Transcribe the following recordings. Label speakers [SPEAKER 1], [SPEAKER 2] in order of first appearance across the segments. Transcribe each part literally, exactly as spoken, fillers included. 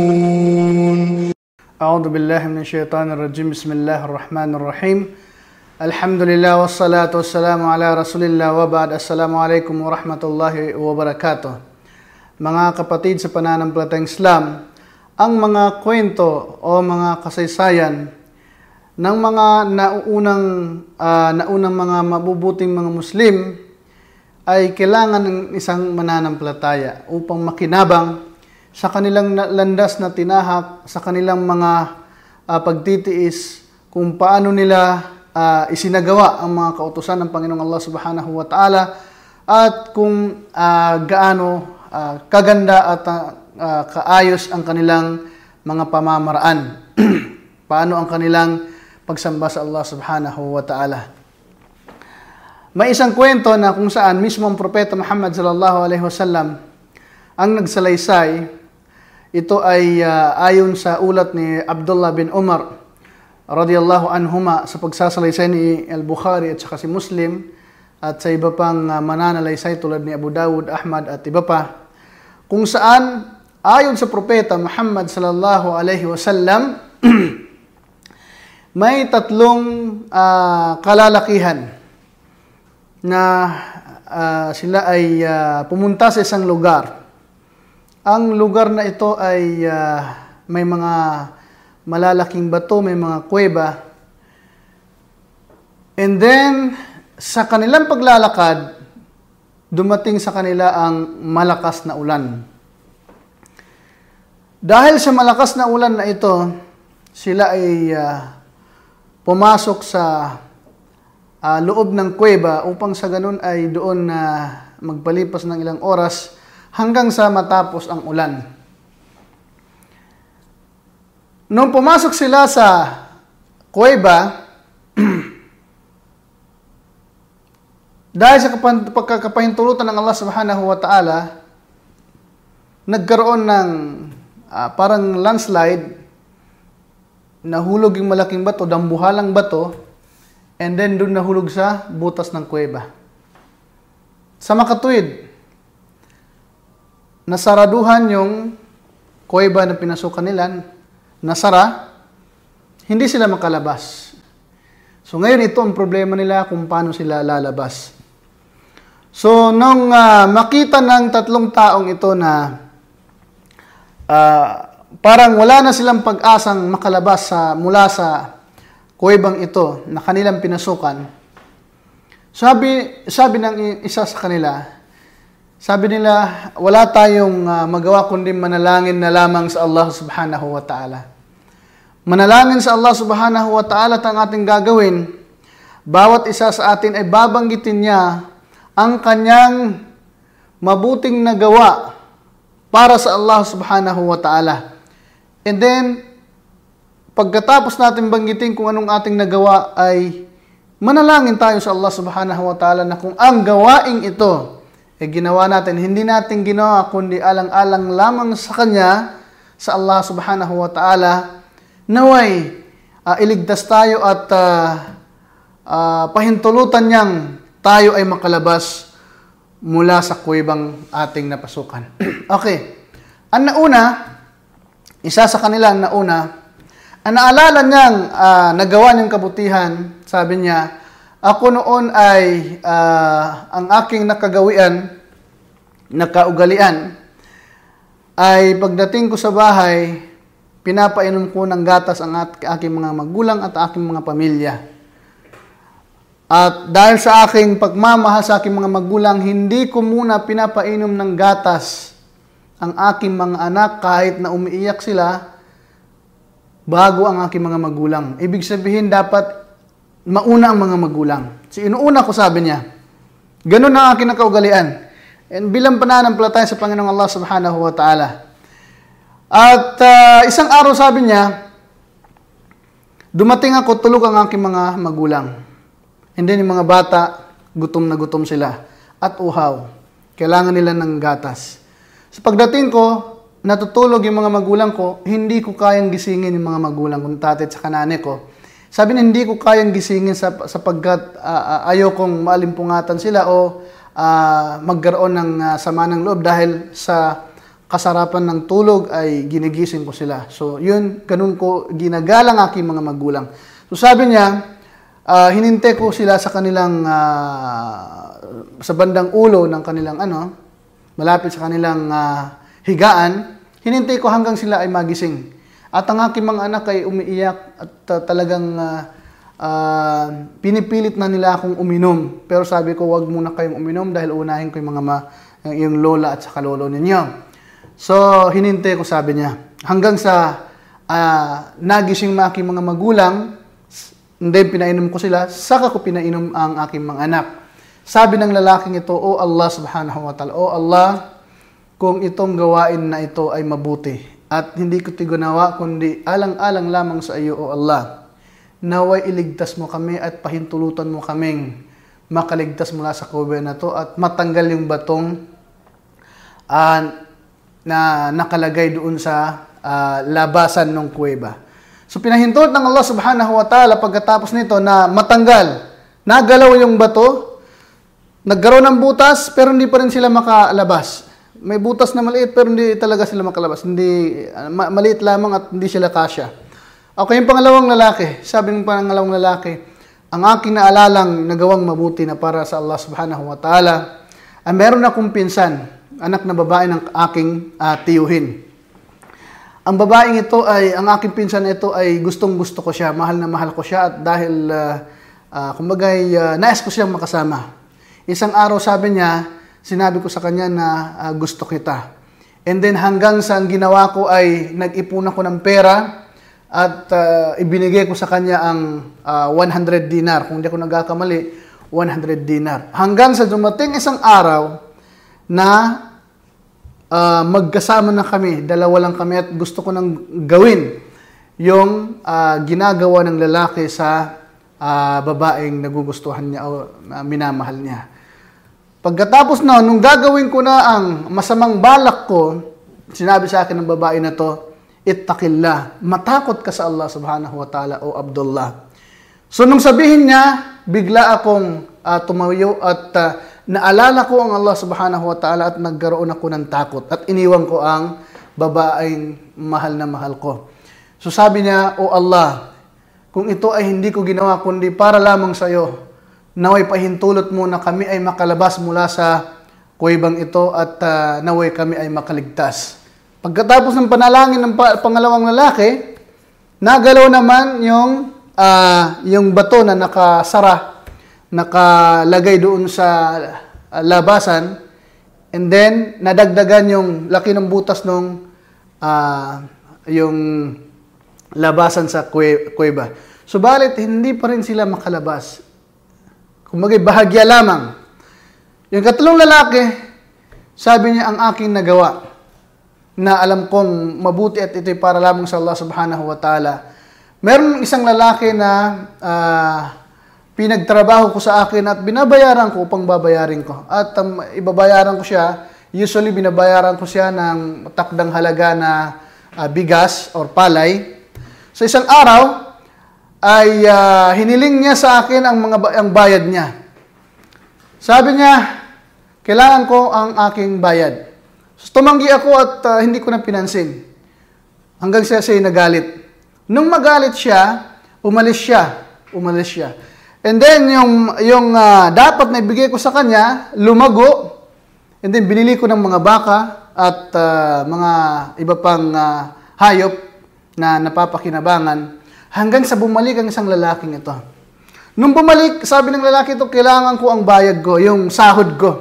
[SPEAKER 1] أعوذ بالله من الشيطان الرجيم بسم الله الرحمن الرحيم الحمد لله والصلاة والسلام على رسول الله وبعد السلام عليكم ورحمة الله وبركاته. Mga kapatid sa pananampalatayang Islam, ang mga kwento o mga kasaysayan ng mga nauunang uh, naunang mga mabubuting mga Muslim ay kailangan ng isang mananampalataya upang makinabang sa kanilang landas na tinahak, sa kanilang mga uh, pagtitiis, kung paano nila uh, isinagawa ang mga kautusan ng Panginoong Allah Subhanahu wa Ta'ala, at kung uh, gaano uh, kaganda at uh, uh, kaayos ang kanilang mga pamamaraan. Paano ang kanilang pagsamba sa Allah Subhanahu wa Ta'ala. May isang kwento na kung saan mismo ang Propeta Muhammad sallallahu alaihi wasallam ang nagsalaysay. Ito ay uh, ayon sa ulat ni Abdullah bin Umar radiyallahu anhuma sa pagsasalaysay ni Al-Bukhari at saka si Muslim at sa iba pang uh, mananalaysay tulad ni Abu Dawud, Ahmad at iba pa, kung saan ayon sa Propeta Muhammad sallallahu alaihi wasallam may tatlong uh, kalalakihan na uh, sila ay uh, pumunta sa isang lugar. Ang lugar na ito ay uh, may mga malalaking bato, may mga kuweba. And then, sa kanilang paglalakad, dumating sa kanila ang malakas na ulan. Dahil sa malakas na ulan na ito, sila ay uh, pumasok sa uh, loob ng kuweba upang sa ganun ay doon na uh, magpalipas ng ilang oras hanggang sa matapos ang ulan. Nung pumasok sila sa kuweba, dahil sa pagkakapahintulutan ng Allah Subhanahu wa Ta'ala, nagkaroon ng uh, parang landslide, nahulog yung malaking bato, dambuhalang bato, and then doon nahulog sa butas ng kuweba. Sa makatuwid, nasaraduhan yung kuweba na pinasukan nila, nasara, hindi sila makalabas. So ngayon ito ang problema nila kung paano sila lalabas. So nung uh, makita ng tatlong taong ito na uh, parang wala na silang pag-asang makalabas sa, mula sa kuwebang ito na kanilang pinasukan, sabi, sabi ng isa sa kanila, sabi nila, wala tayong uh, magawa kundi manalangin na lamang sa Allah Subhanahu wa Ta'ala. Manalangin sa Allah Subhanahu wa Ta'ala at ang ating gagawin, bawat isa sa atin ay babanggitin niya ang kanyang mabuting nagawa para sa Allah Subhanahu wa Ta'ala. And then, pagkatapos natin banggitin kung anong ating nagawa, ay manalangin tayo sa Allah Subhanahu wa Ta'ala na kung ang gawaing ito eh ginawa natin, hindi natin ginawa kundi alang-alang lamang sa Kanya, sa Allah Subhanahu wa Ta'ala, naway uh, iligtas tayo at uh, uh, pahintulutan niyang tayo ay makalabas mula sa kuwebang ating napasukan. Okay. Ang nauna, isa sa kanila ang nauna, ang naalala niyang uh, nagawa niyang kabutihan, sabi niya, ako noon ay uh, ang aking nakagawian, nakaugalian, ay pagdating ko sa bahay, pinapainom ko ng gatas ang at, aking mga magulang at aking mga pamilya. At dahil sa aking pagmamahal sa aking mga magulang, hindi ko muna pinapainom ng gatas ang aking mga anak kahit na umiiyak sila bago ang aking mga magulang. Ibig sabihin, dapat mauna ang mga magulang. So, inuuna ko, sabi niya. Ganun ang aking nakaugalian. And bilang pananampalataya sa Panginoong Allah Subhanahu wa Ta'ala. At uh, isang araw, sabi niya, dumating ako, tulog ang aking mga magulang. And then yung mga bata, gutom na gutom sila. At uhaw. Kailangan nila ng gatas. Sa pagdating ko, natutulog yung mga magulang ko, hindi ko kayang gisingin yung mga magulang kong tatay at sa kanane ko. Sabi na hindi ko kayang gisingin sa, sapagkat uh, ayaw kong maalimpungatan sila o uh, magkaroon ng uh, sama ng loob dahil sa kasarapan ng tulog ay ginigising ko sila. So, yun, ganun ko ginagalang aking mga magulang. So, sabi niya, uh, hinintay ko sila sa kanilang, uh, sa bandang ulo ng kanilang, ano, malapit sa kanilang uh, higaan, hinintay ko hanggang sila ay magising. At ang aking mga anak ay umiiyak at uh, talagang uh, uh, pinipilit na nila akong uminom. Pero sabi ko, wag muna kayong uminom dahil unahin ko yung mga ma, yung lola at saka lolo ninyo. So, hinintay ko, sabi niya. Hanggang sa uh, nagising mga aking mga magulang, hindi pinainom ko sila, saka ko pinainom ang aking mga anak. Sabi ng lalaking ito, O Allah subhanahu wa ta'ala, O Allah, kung itong gawain na ito ay mabuti, at hindi ko ito ginawa, kundi alang-alang lamang sa iyo, O Allah, naway iligtas mo kami at pahintulutan mo kaming makaligtas mula sa kuweba na to at matanggal yung batong uh, na nakalagay doon sa uh, labasan ng kuweba. So pinahintulot ng Allah subhanahu wa ta'ala pagkatapos nito na matanggal, nagalaw yung bato, nagkaroon ng butas pero hindi pa rin sila makalabas. May butas na maliit pero hindi talaga sila makalabas. Hindi, uh, maliit lamang at hindi sila kasya. Okay, yung pangalawang lalaki, sabi ng pangalawang lalaki, ang aking naalalang nagawang mabuti na para sa Allah subhanahu wa ta'ala, ay meron akong pinsan, anak na babae ng aking uh, tiyuhin. Ang babaeng ito ay, ang aking pinsan ito ay gustong gusto ko siya, mahal na mahal ko siya at dahil, uh, uh, kumbaga, uh, nais ko siyang makasama. Isang araw sabi niya, sinabi ko sa kanya na uh, gusto kita. And then hanggang sa ang ginawa ko ay nag-ipon ako ng pera at uh, ibinigay ko sa kanya ang uh, one hundred dinar. Kung hindi ako nagkakamali, one hundred dinar. Hanggang sa dumating isang araw na uh, magkasama na kami, dalawa lang kami at gusto ko nang gawin yung uh, ginagawa ng lalaki sa uh, babaeng nagugustuhan niya o uh, minamahal niya. Pagkatapos na, nung gagawin ko na ang masamang balak ko, sinabi sa akin ng babae na to, ittaqillah, matakot ka sa Allah subhanahu wa ta'ala o Abdullah. So nung sabihin niya, bigla akong uh, tumayo at uh, naalala ko ang Allah subhanahu wa ta'ala at nagkaroon ako ng takot at iniwan ko ang babaeng mahal na mahal ko. So sabi niya, O Allah, kung ito ay hindi ko ginawa kundi para lamang sa iyo, naway pahintulot mo na kami ay makalabas mula sa kuwebang ito at uh, naway kami ay makaligtas. Pagkatapos ng panalangin ng pa- pangalawang lalaki, nagalaw naman yung, uh, yung bato na nakasara, nakalagay doon sa uh, labasan, and then nadagdagan yung laki ng butas ng uh, yung labasan sa kue- kuweba. Subalit, hindi pa rin sila makalabas. Kumbaga, bahagya lamang. Yung katlong lalaki, sabi niya, ang aking nagawa, na alam kong mabuti at ito'y para lamang sa Allah subhanahu wa ta'ala. Meron isang lalaki na uh, pinagtrabaho ko sa akin at binabayaran ko upang babayarin ko. At um, ibabayaran ko siya, usually binabayaran ko siya ng takdang halaga na uh, bigas or palay. So isang araw, ay uh, hiniling niya sa akin ang mga ang bayad niya. Sabi niya, kailangan ko ang aking bayad. So, tumanggi ako at uh, hindi ko na pinansin. Hanggang siya siya nagalit. Nung magalit siya, umalis siya. Umalis siya. And then, yung, yung uh, dapat na ibigay ko sa kanya, lumago. And then, binili ko ng mga baka at uh, mga iba pang uh, hayop na napapakinabangan. Hanggang sa bumalik ang isang lalaking ito. Nung bumalik, sabi ng lalaki ito, kailangan ko ang bayad ko, yung sahod ko.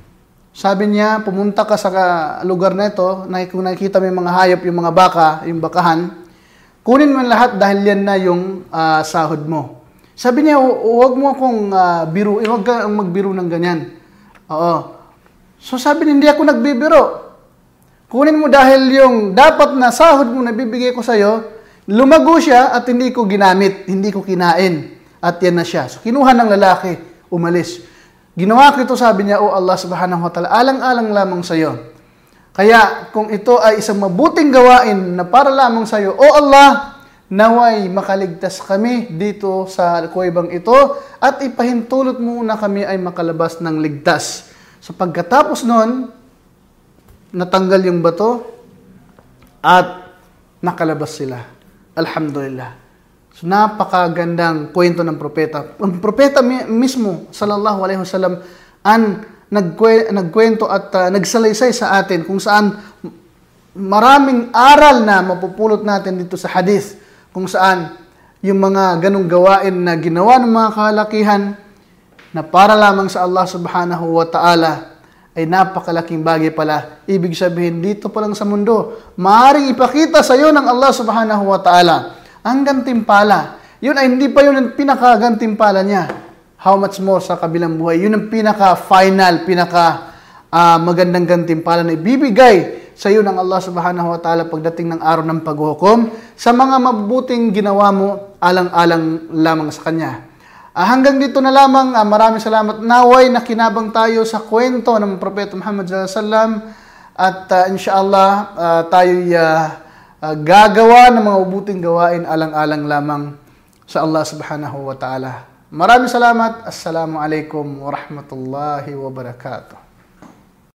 [SPEAKER 1] Sabi niya, pumunta ka sa lugar na ito, na kung nakikita mo yung mga hayop, yung mga baka, yung bakahan, kunin mo lahat dahil yan na yung uh, sahod mo. Sabi niya, huwag mo akong uh, biro, huwag kang magbiro ng ganyan. Oo. So sabi niya, hindi ako nagbibiro. Kunin mo dahil yung dapat na sahod mo na bibigay ko sa'yo, lumago siya at hindi ko ginamit, hindi ko kinain. At yan na siya. So kinuha ng lalaki, umalis. Ginawa ko ito, sabi niya, O Allah subhanahu wa ta'ala, alang-alang lamang sa iyo. Kaya kung ito ay isang mabuting gawain na para lamang sa iyo, O Allah, naway makaligtas kami dito sa kuwebang ito at ipahintulot mo na kami ay makalabas ng ligtas. So pagkatapos nun, natanggal yung bato, at nakalabas sila. Alhamdulillah. So, napakagandang kwento ng propeta. Ang propeta mismo, sallallahu alaihi wasallam, ang nagkwe, nagkwento at uh, nagsalaysay sa atin kung saan maraming aral na mapupulot natin dito sa hadith, kung saan yung mga ganong gawain na ginawa ng mga kalakihan na para lamang sa Allah subhanahu wa ta'ala ay napakalaking bagay pala. Ibig sabihin, dito pa lang sa mundo, maaaring ipakita sa iyo ng Allah subhanahu wa ta'ala ang gantimpala. Yun ay hindi pa yun ang pinaka-gantimpala niya. How much more sa kabilang buhay? Yun ang pinaka-final, pinaka uh, magandang gantimpala na ibibigay sa iyo ng Allah subhanahu wa ta'ala pagdating ng araw ng paghuhukom sa mga mabuting ginawa mo alang-alang lamang sa Kanya. Uh, hanggang dito na lamang, uh, maraming salamat. Naway nakinabang tayo sa kwento ng Propeta Muhammad sallallahu alaihi wasallam at uh, inshallah uh, tayo'y uh, uh, gagawa ng mga mabuting gawain alang-alang lamang sa Allah subhanahu wa ta'ala. Maraming salamat. Assalamu alaikum warahmatullahi wabarakatuh.